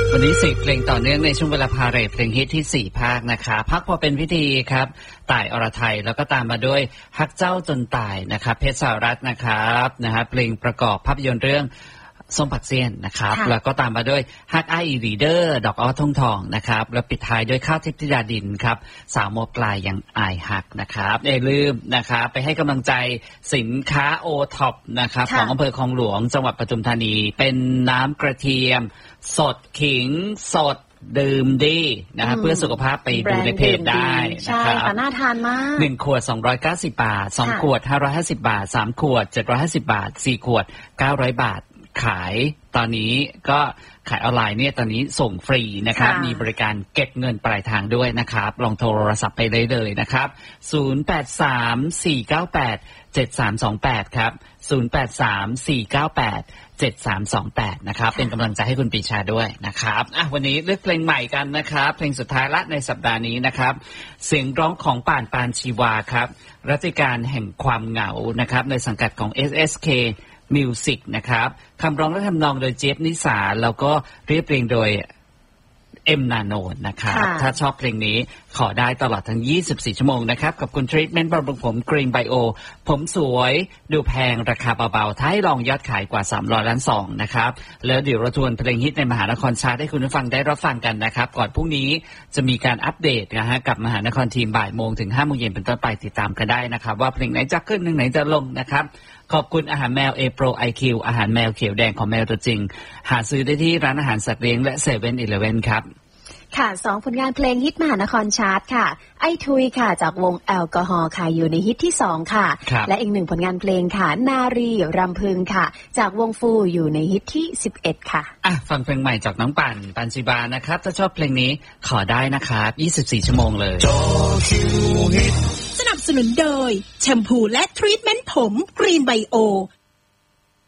วันนี้4เพลงต่อเนื่องในช่วงเวลาพาเรทเพลงฮิตที่4ภาคนะคะพักพอเป็นพิธีครับต่ายอรไทยแล้วก็ตามมาด้วยฮักเจ้าจนตายนะครับเพชรสารัตน์นะครับเพลงประกอบภาพยนตร์เรื่องส้มผักเสี้ยนนะครับแล้วก็ตามมาด้วยฮักไอรีเดอร์ดอกอ้อทุ่งทองนะครับแล้วปิดท้ายด้วยข้าวทิพย์ธิดาดินครับสาวโมปลายยังอายฮักนะครับอย่าลืมนะครับไปให้กำลังใจสินค้าโอท็อปนะครับของอำเภอคลองหลวงจังหวัดปทุมธานีเป็นน้ำกระเทียมสดขิงสดดื่มดีนะครับเพื่อสุขภาพไปดูในเพจได้นะครับใช่น่าทานมาก 1 ขวด290 บาท2 ขวด550 บาท3 ขวด750 บาท4 ขวด900 บาทขายตอนนี้ก็ขายออนไลน์เนี่ยตอนนี้ส่งฟรีนะครับมีบริการเก็บเงินปลายทางด้วยนะครับลองโทรศัพท์ไปได้เลยนะครับ0834987328ครับ0834987328นะครับเป็นกำลังใจให้คุณปีชาด้วยนะครับวันนี้เลือกเพลงใหม่กันนะครับเพลงสุดท้ายละในสัปดาห์นี้นะครับเสียงร้องของป่านปานชีวาครับรัติการแห่งความเหงานะครับในสังกัดของ SSK Music นะครับคำร้องและทำนองโดยเจฟนิสาแล้วก็เรียบเรียงโดยเอ็มนาโนนะครับถ้าชอบเพลงนี้ขอได้ตลอดทั้ง24ชั่วโมงนะครับกับคุณทรีทเมนต์บำรุงผมกรีนไบโอผมสวยดูแพงราคาเบาๆท้ายลองยอดขายกว่า300 ล้านซองนะครับแล้วเดี๋ยวเราทวนเพลงฮิตในมหานครชาร์ตให้คุณผู้ฟังได้รับฟังกันนะครับก่อนพรุ่งนี้จะมีการอัปเดตนะฮะกับมหานครทีมบ่ายโมงถึง5 โมงเย็นเป็นต้นไปติดตามกันได้นะครับว่าเพลงไหนจะขึ้นเพลงไหนจะลงนะครับขอบคุณอาหารแมวเอโปรไอคิวอาหารแมวเขียวแดงของแมวตัวจริงหาซื้อได้ที่ร้านอาหารสัตว์เลี้ยงและ7-Eleven ครับค่ะ2ผลงานเพลงฮิตมหานครชาร์ตค่ะไอ้ทุยค่ะจากวงแอลกอฮอล์ค่ะอยู่ในฮิตที่2ค่ะและอีก1ผลงานเพลงค่ะนารีรำพึงค่ะจากวงฟูอยู่ในฮิตที่11ค่ะฟังเพลงใหม่จากน้องปั่นปันจิบานะครับถ้าชอบเพลงนี้ขอได้นะครับ24ชั่วโมงเลยสนับสนุนโดยแชมพูและทรีทเมนต์ผมกรีนไบโอ